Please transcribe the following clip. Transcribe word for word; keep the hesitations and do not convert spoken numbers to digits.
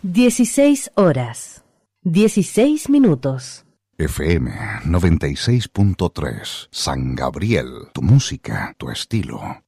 Dieciséis horas, dieciséis minutos. F M noventa y seis punto tres, San Gabriel, tu música, tu estilo.